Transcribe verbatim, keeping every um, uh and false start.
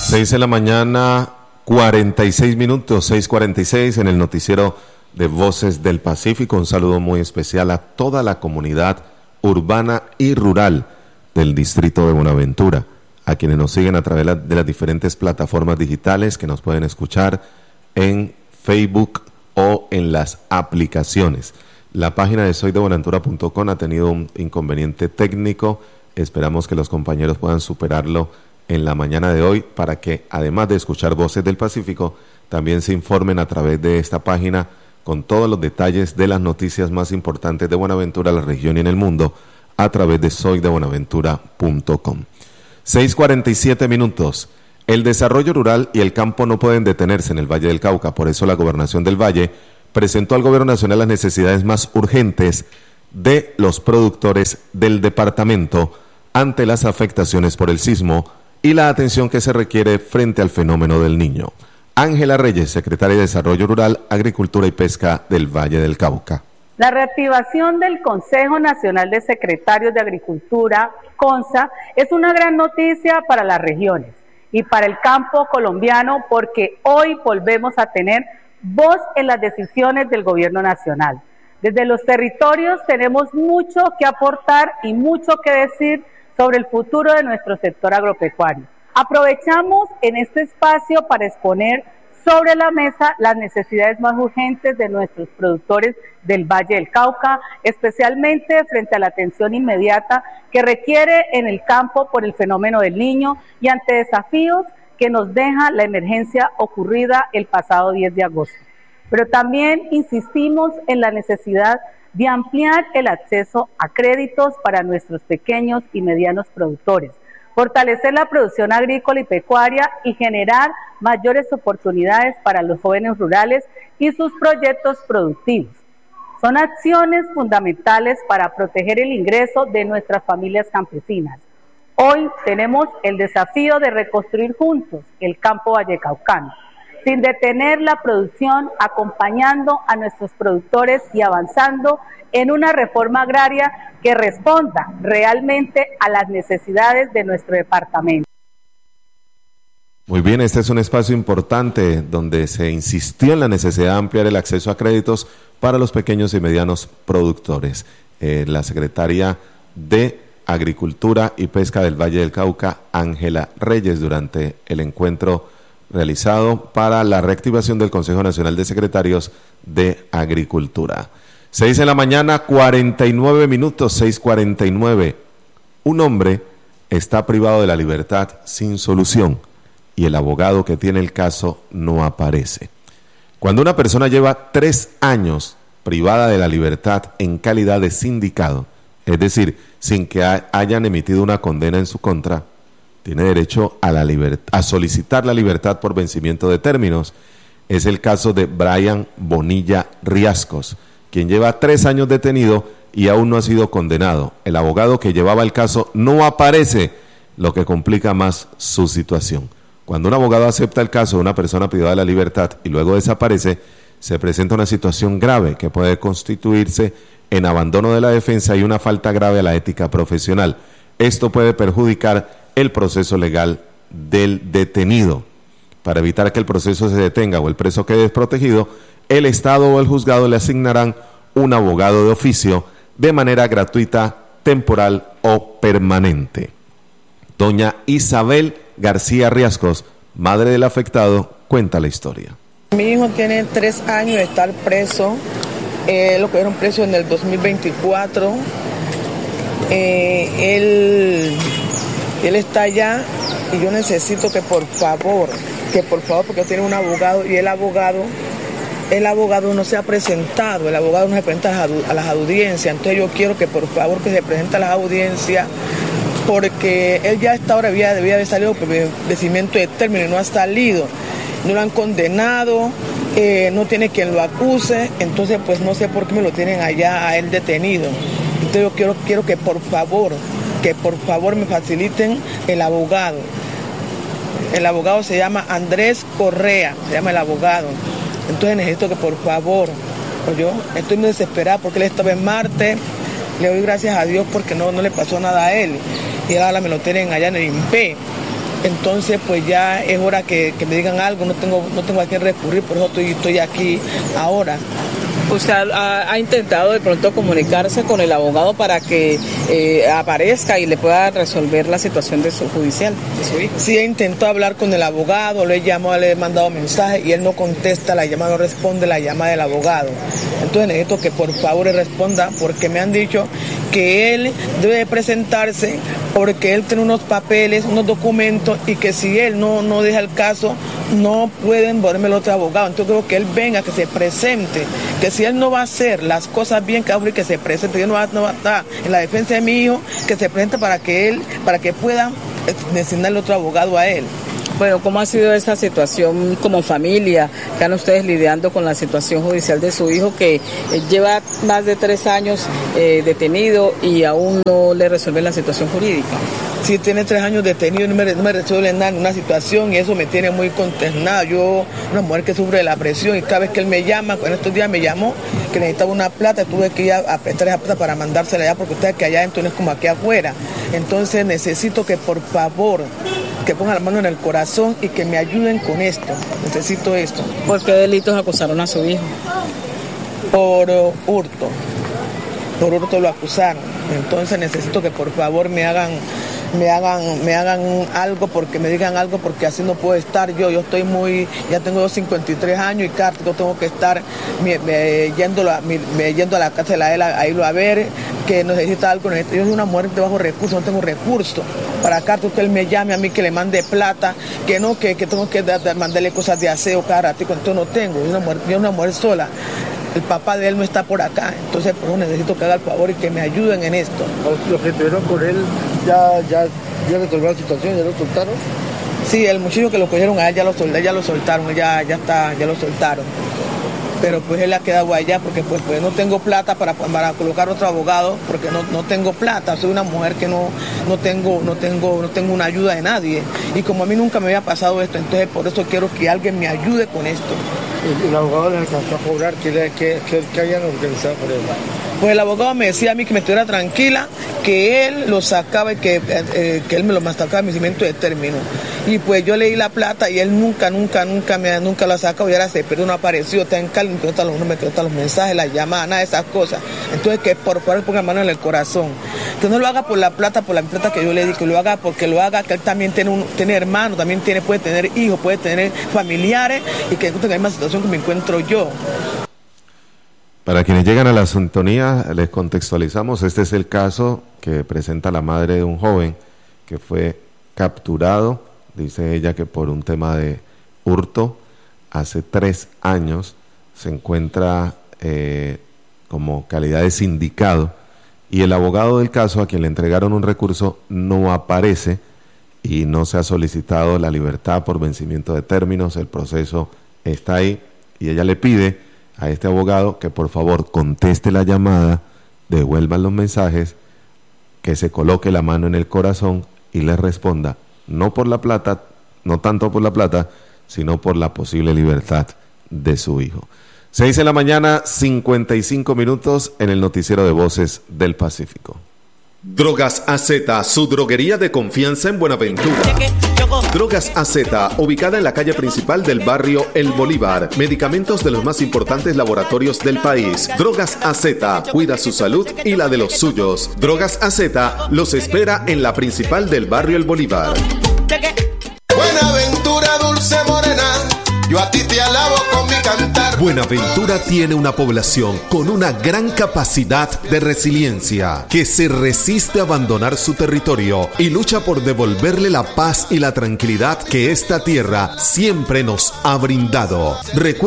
seis de la mañana, cuarenta y seis minutos, seis cuarenta y seis en el noticiero de Voces del Pacífico. Un saludo muy especial a toda la comunidad urbana y rural del distrito de Buenaventura, a quienes nos siguen a través de las diferentes plataformas digitales que nos pueden escuchar en Facebook o en las aplicaciones. La página de soy de buenaventura punto com ha tenido un inconveniente técnico. Esperamos que los compañeros puedan superarlo en la mañana de hoy para que, además de escuchar Voces del Pacífico, también se informen a través de esta página con todos los detalles de las noticias más importantes de Buenaventura, la región y en el mundo, a través de soy de buenaventura punto com. seis cuarenta y siete minutos. El desarrollo rural y el campo no pueden detenerse en el Valle del Cauca. Por eso la Gobernación del Valle presentó al Gobierno Nacional las necesidades más urgentes de los productores del departamento ante las afectaciones por el sismo y la atención que se requiere frente al fenómeno del Niño. Ángela Reyes, secretaria de Desarrollo Rural, Agricultura y Pesca del Valle del Cauca. La reactivación del Consejo Nacional de Secretarios de Agricultura, CONSA, es una gran noticia para las regiones y para el campo colombiano, porque hoy volvemos a tener voz en las decisiones del Gobierno Nacional. Desde los territorios tenemos mucho que aportar y mucho que decir sobre el futuro de nuestro sector agropecuario. Aprovechamos en este espacio para exponer sobre la mesa las necesidades más urgentes de nuestros productores del Valle del Cauca, especialmente frente a la atención inmediata que requiere en el campo por el fenómeno del Niño y ante desafíos que nos deja la emergencia ocurrida el pasado diez de agosto. Pero también insistimos en la necesidad de ampliar el acceso a créditos para nuestros pequeños y medianos productores, fortalecer la producción agrícola y pecuaria y generar mayores oportunidades para los jóvenes rurales y sus proyectos productivos. Son acciones fundamentales para proteger el ingreso de nuestras familias campesinas. Hoy tenemos el desafío de reconstruir juntos el campo vallecaucano, sin detener la producción, acompañando a nuestros productores y avanzando en una reforma agraria que responda realmente a las necesidades de nuestro departamento. Muy bien, este es un espacio importante donde se insistió en la necesidad de ampliar el acceso a créditos para los pequeños y medianos productores. Eh, la secretaria de Agricultura y Pesca del Valle del Cauca, Ángela Reyes, durante el encuentro realizado para la reactivación del Consejo Nacional de Secretarios de Agricultura. seis de la mañana, cuarenta y nueve minutos, seis cuarenta y nueve. Un hombre está privado de la libertad sin solución y el abogado que tiene el caso no aparece. Cuando una persona lleva tres años privada de la libertad en calidad de sindicado, es decir, sin que hayan emitido una condena en su contra, tiene derecho a, la libert- a solicitar la libertad por vencimiento de términos. Es el caso de Brian Bonilla Riascos, quien lleva tres años detenido y aún no ha sido condenado. El abogado que llevaba el caso no aparece, lo que complica más su situación. Cuando un abogado acepta el caso de una persona privada de la libertad y luego desaparece, se presenta una situación grave que puede constituirse en abandono de la defensa y una falta grave a la ética profesional. Esto puede perjudicar el proceso legal del detenido. Para evitar que el proceso se detenga o el preso quede desprotegido, el Estado o el juzgado le asignarán un abogado de oficio de manera gratuita, temporal o permanente. Doña Isabel García Riascos, madre del afectado, cuenta la historia. Mi hijo tiene tres años de estar preso, eh, lo que era un preso en el dos mil veinticuatro. Eh, él, él está allá y yo necesito que por favor, que por favor, porque tiene un abogado y el abogado, el abogado no se ha presentado, el abogado no se presenta a las audiencias, entonces yo quiero que por favor que se presente a las audiencias, porque él ya a esta hora debía, debía haber salido por vencimiento de término y no ha salido, no lo han condenado, eh, no tiene quien lo acuse, entonces pues no sé por qué me lo tienen allá a él detenido. Entonces yo quiero, quiero que por favor, que por favor me faciliten el abogado. El abogado se llama Andrés Correa, se llama el abogado. Entonces necesito que por favor, pues yo estoy muy desesperada porque él estaba en Marte, le doy gracias a Dios porque no, no le pasó nada a él. Y ahora me lo tienen allá en el I N P E. Entonces pues ya es hora que, que me digan algo, no tengo, no tengo a quién recurrir, por eso estoy, estoy aquí ahora. ¿Usted ha, ha intentado de pronto comunicarse con el abogado para que eh, aparezca y le pueda resolver la situación de su judicial, de su hijo? Sí, he intentado hablar con el abogado, le he llamado, le he mandado mensajes y él no contesta la llamada, no responde la llamada del abogado. Entonces necesito que por favor él responda, porque me han dicho que él debe presentarse porque él tiene unos papeles, unos documentos, y que si él no, no deja el caso, no pueden ponerme el otro abogado. Entonces creo que él venga, que se presente, que si él no va a hacer las cosas bien, que se presente, que no va, no va a estar en la defensa de mi hijo, que se presente para que él, para que pueda designarle otro abogado a él. Bueno, ¿cómo ha sido esa situación como familia? ¿Están ustedes lidiando con la situación judicial de su hijo que eh, lleva más de tres años eh, detenido y aún no le resuelven la situación jurídica? Sí, tiene tres años detenido y no me, no me resuelve nada en una situación, y eso me tiene muy consternada. Yo, una mujer que sufre de la presión, y cada vez que él me llama, en estos días me llamó que necesitaba una plata, tuve que ir a, a prestar esa plata para mandársela allá, porque ustedes que allá adentro no es como aquí afuera. Entonces necesito que por favor que pongan la mano en el corazón y que me ayuden con esto. Necesito esto. ¿Por qué delitos acusaron a su hijo? Por uh, hurto. Por hurto lo acusaron. Entonces necesito que por favor me hagan, me hagan, me hagan algo, porque me digan algo, porque así no puedo estar yo. Yo estoy muy, ya tengo cincuenta y tres años y cada rato tengo que estar me, me, yendo, a, me, me, yendo a la cárcel a él a, a irlo a ver, que necesita algo. Yo soy una mujer de bajo recursos, no tengo recursos. Para acá que él me llame a mí, que le mande plata, que no, que, que tengo que da, da, mandarle cosas de aseo cada ratito, entonces no tengo. Yo una mujer, yo una mujer sola. El papá de él no está por acá, entonces por eso necesito que haga el favor y que me ayuden en esto. Los que estuvieron con él ya, ya, ya resolvió la situación, ya lo soltaron. Sí, el muchacho que lo cogieron a él ya lo, ya lo soltaron, ya, ya está, ya lo soltaron. Pero pues él ha quedado allá porque pues, pues no tengo plata para, para colocar otro abogado, porque no, no tengo plata, soy una mujer que no, no tengo, no tengo, no tengo una ayuda de nadie. Y como a mí nunca me había pasado esto, entonces por eso quiero que alguien me ayude con esto. ¿El, el abogado le alcanzó a cobrar? ¿Qué, qué, qué, qué habían organizado por él? Pues el abogado me decía a mí que me estuviera tranquila, que él lo sacaba y que, eh, que él me lo sacaba en mi cimiento de término. Y pues yo le di la plata y él nunca, nunca, nunca me nunca lo ha sacado, y ahora se perdió, no apareció, está en calma, que no están los números, que no están los mensajes, las llamadas, nada de esas cosas. Entonces que por favor ponga mano en el corazón. Que no lo haga por la plata, por la plata que yo le di, que lo haga porque lo haga, que él también tiene un, tiene hermanos, también tiene, puede tener hijos, puede tener familiares, y que no tenga la misma situación que me encuentro yo. Para quienes llegan a la sintonía, les contextualizamos. Este es el caso que presenta la madre de un joven que fue capturado, dice ella que por un tema de hurto, hace tres años, se encuentra eh, como calidad de sindicado, y el abogado del caso, a quien le entregaron un recurso, no aparece y no se ha solicitado la libertad por vencimiento de términos. El proceso está ahí y ella le pide a este abogado que por favor conteste la llamada, devuelvan los mensajes, que se coloque la mano en el corazón y le responda, no por la plata, no tanto por la plata, sino por la posible libertad de su hijo. Seis de la mañana, cincuenta y cinco minutos en el noticiero de Voces del Pacífico. Drogas A Z, su droguería de confianza en Buenaventura. Drogas A Z, ubicada en la calle principal del barrio El Bolívar. Medicamentos de los más importantes laboratorios del país. Drogas A Z, cuida su salud y la de los suyos. Drogas A Z los espera en la principal del barrio El Bolívar. Buenaventura, dulce morena, yo a ti te alabo con mi cantar. Buenaventura tiene una población con una gran capacidad de resiliencia, que se resiste a abandonar su territorio y lucha por devolverle la paz y la tranquilidad que esta tierra siempre nos ha brindado. Recuerda